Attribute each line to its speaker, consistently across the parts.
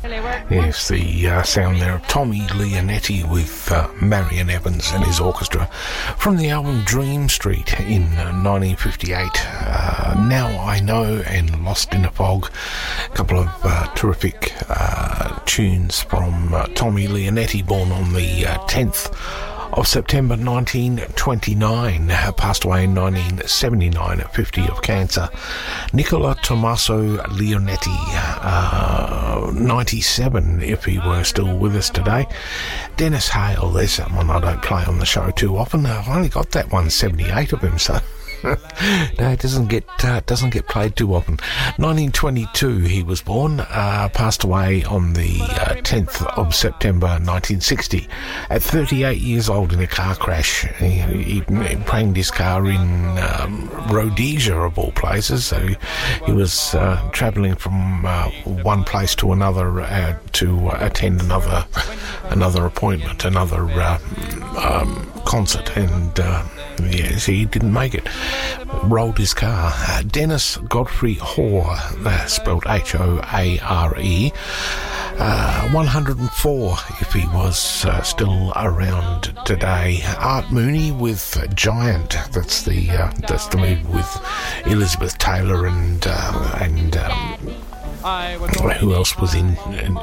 Speaker 1: Yes, the sound there of Tommy Leonetti with Marion Evans and his orchestra from the album Dream Street in 1958. Now I Know and Lost in a Fog, a couple of terrific tunes from Tommy Leonetti, born on the 10th of September 1929, passed away in 1979 at 50 of cancer. Nicola Tommaso Leonetti, 97 if he were still with us today. Dennis Hale, there's someone I don't play on the show too often. I've only got that one, 78 of him, so no, it doesn't get played too often. 1922 he was born, passed away on the 10th of September 1960 at 38 years old in a car crash. He pranged his car in Rhodesia of all places, so he was travelling from one place to another to attend another appointment, another concert, and yes, he didn't make it. Rolled his car. Dennis Godfrey Hoare, spelled Hoare, 104 if he was still around today. Art Mooney with Giant. That's the movie with Elizabeth Taylor and who else was in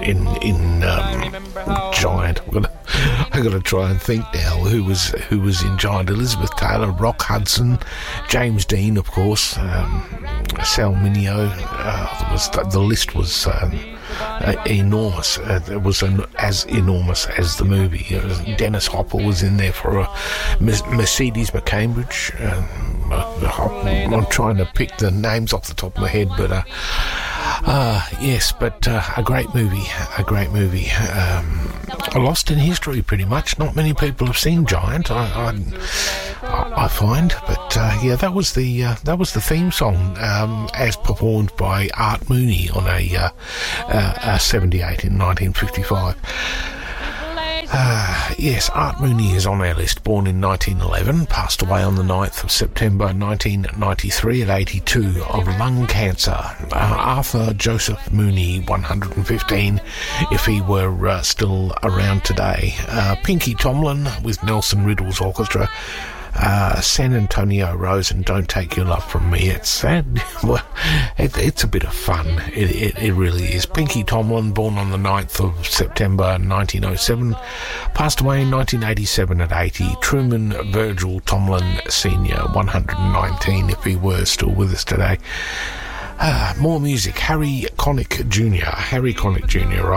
Speaker 1: Giant? I got to try and think now who was in Giant. Elizabeth Taylor, Rock Hudson, James Dean, of course, Sal Mineo. The list was enormous. It was as enormous as the movie. Dennis Hopper was in there for a Mercedes McCambridge. I'm trying to pick the names off the top of my head, but yes, but a great movie. Lost in history, pretty much. Not many people have seen Giant, I find, but yeah, that was the theme song as performed by Art Mooney on a 78 in 1955. Yes, Art Mooney is on our list, born in 1911, passed away on the 9th of September 1993 at 82 of lung cancer. Arthur Joseph Mooney, 115 if he were still around today. Pinky Tomlin with Nelson Riddle's orchestra. San Antonio Rose and Don't Take Your Love From Me. It's sad. Well, it's a bit of fun. It really is. Pinky Tomlin, born on the 9th of September 1907, passed away in 1987 at 80. Truman Virgil Tomlin Sr., 119 if he were still with us today. More music. Harry Connick Jr. Harry Connick Jr.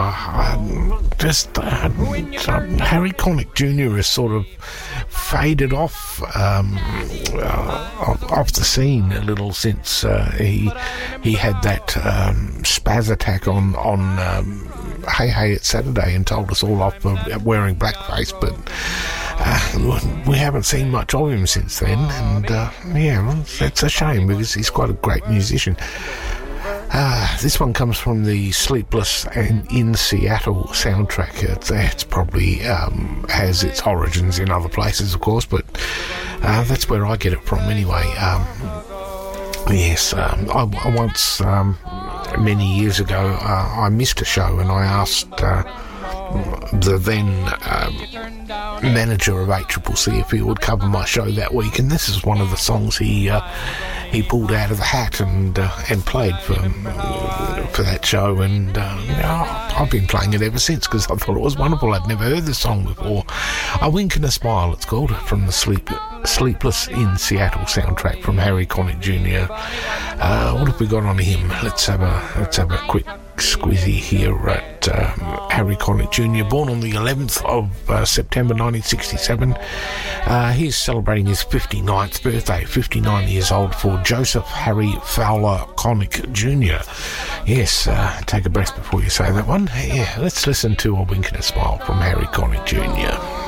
Speaker 1: Harry Connick Jr. is sort of faded off the scene a little since he had that spaz attack on Hey Hey It's Saturday and told us all off for wearing blackface, but we haven't seen much of him since then, and yeah, it's a shame because he's quite a great musician. This one comes from the Sleepless and in Seattle soundtrack. It's probably has its origins in other places, of course, but that's where I get it from anyway. Yes, I once, many years ago, I missed a show and I asked the then manager of ACCC if he would cover my show that week, and this is one of the songs he pulled out of the hat and played for that show, and I've been playing it ever since because I thought it was wonderful. I'd never heard this song before. A Wink and a Smile, it's called, from the Sleepless in Seattle soundtrack from Harry Connick Jr. What have we got on him? Let's have a quick squizzy here at Harry Connick Jr., born on the 11th of September 1967. He's celebrating his 59th birthday, 59 years old for Joseph Harry Fowler Connick Jr. Yes, take a breath before you say that one. Yeah, let's listen to A Wink and a Smile from Harry Connick Jr.